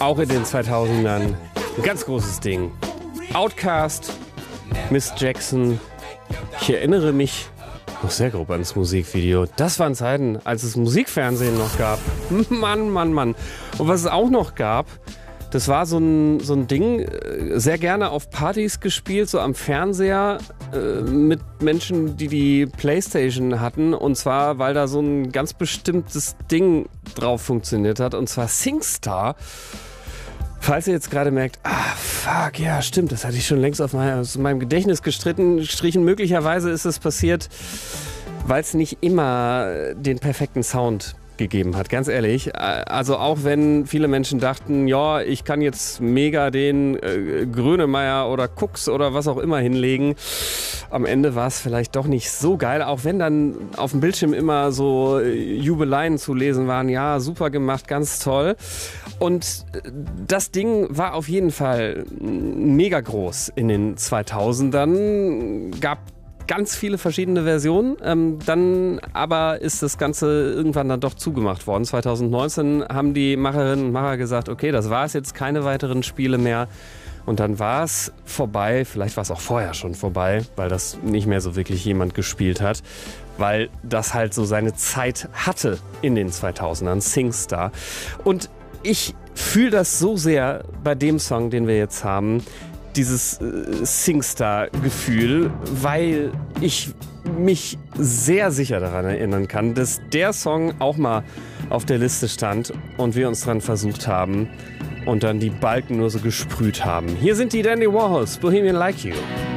auch in den 2000ern ein ganz großes Ding. Outkast, Miss Jackson. Ich erinnere mich noch sehr grob ans Musikvideo. Das waren Zeiten, als es Musikfernsehen noch gab. Mann, Mann, Mann. Und was es auch noch gab, das war so ein Ding, sehr gerne auf Partys gespielt, so am Fernseher mit Menschen, die Playstation hatten. Und zwar, weil da so ein ganz bestimmtes Ding drauf funktioniert hat. Und zwar SingStar. Falls ihr jetzt gerade merkt, fuck, ja, stimmt, das hatte ich schon längst aus meinem Gedächtnis gestrichen. Möglicherweise ist es passiert, weil es nicht immer den perfekten Sound gegeben hat, ganz ehrlich. Also auch wenn viele Menschen dachten, ja, ich kann jetzt mega den Grönemeyer oder Cooks oder was auch immer hinlegen. Am Ende war es vielleicht doch nicht so geil, auch wenn dann auf dem Bildschirm immer so Jubeleien zu lesen waren. Ja, super gemacht, ganz toll. Und das Ding war auf jeden Fall mega groß in den 2000ern. Gab ganz viele verschiedene Versionen. Dann aber ist das Ganze irgendwann dann doch zugemacht worden. 2019 haben die Macherinnen und Macher gesagt, okay, das war es jetzt, keine weiteren Spiele mehr. Und dann war es vorbei, vielleicht war es auch vorher schon vorbei, weil das nicht mehr so wirklich jemand gespielt hat, weil das halt so seine Zeit hatte in den 2000ern, SingStar. Und ich fühle das so sehr bei dem Song, den wir jetzt haben, dieses SingStar-Gefühl, weil ich mich sehr sicher daran erinnern kann, dass der Song auch mal auf der Liste stand und wir uns dran versucht haben und dann die Balken nur so gesprüht haben. Hier sind die Dandy Warhols, Bohemian Like You.